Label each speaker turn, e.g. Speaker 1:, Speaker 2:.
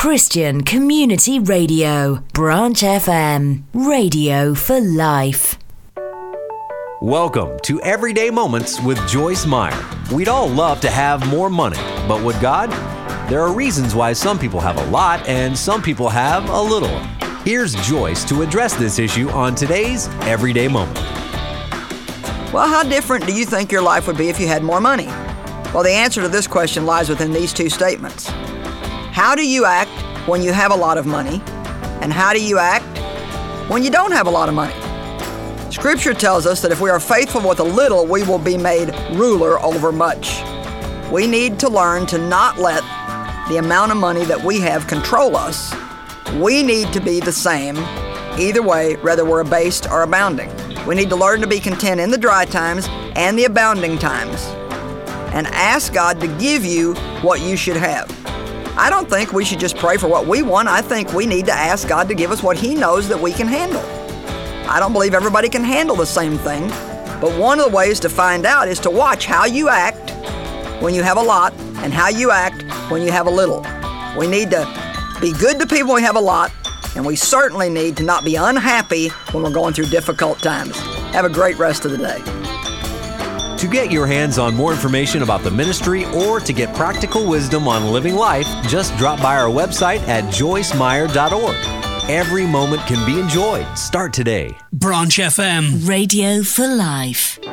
Speaker 1: Christian Community Radio, Branch FM, radio for life.
Speaker 2: Welcome to Everyday Moments with Joyce Meyer. We'd all love to have more money, but with God, there are reasons why some people have a lot and some people have a little. Here's Joyce to address this issue on today's Everyday Moment.
Speaker 3: Well, how different do you think your life would be if you had more money? Well, the answer to this question lies within these two statements. How do you act when you have a lot of money? And how do you act when you don't have a lot of money? Scripture tells us that if we are faithful with a little, we will be made ruler over much. We need to learn to not let the amount of money that we have control us. We need to be the same either way, whether we're abased or abounding. We need to learn to be content in the dry times and the abounding times, and ask God to give you what you should have. I don't think we should just pray for what we want. I think we need to ask God to give us what He knows that we can handle. I don't believe everybody can handle the same thing, but one of the ways to find out is to watch how you act when you have a lot and how you act when you have a little. We need to be good to people when we have a lot, and we certainly need to not be unhappy when we're going through difficult times. Have a great rest of the day.
Speaker 2: To get your hands on more information about the ministry or to get practical wisdom on living life, just drop by our website at joycemeyer.org. Every moment can be enjoyed. Start today.
Speaker 1: Branch FM, radio for life.